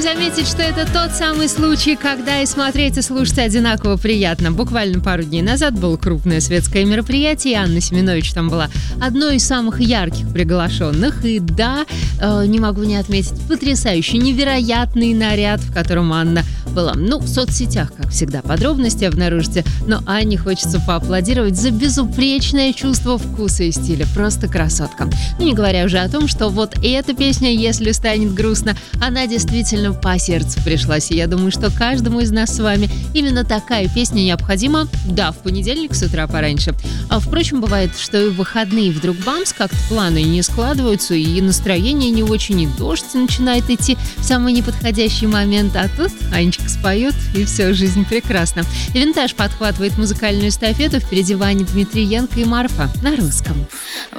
заметить, что это тот самый случай, когда и смотреть, и слушать одинаково приятно. Буквально пару дней назад было крупное светское мероприятие, и Анна Семенович там была одной из самых ярких приглашенных. И да, не могу не отметить потрясающий, невероятный наряд, в котором Анна была. В соцсетях, как всегда, подробности обнаружите. Но Анне хочется поаплодировать за безупречное чувство вкуса и стиля. Просто красотка. Не говоря уже о том, что вот эта песня, если станет грустно, она действительно по сердцу пришлась. И я думаю, что каждому из нас с вами именно такая песня необходима. Да, в понедельник с утра пораньше. Впрочем, бывает, что и в выходные вдруг бамс, как-то планы не складываются, и настроение не очень, и дождь начинает идти в самый неподходящий момент. А тут Анечка споет, и все, жизнь прекрасна. Винтаж подхватывает музыкальную эстафету. Впереди Ваня Дмитриенко и Марфа на русском.